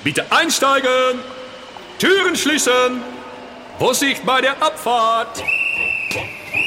Bitte einsteigen! Türen schließen! Vorsicht bei der Abfahrt!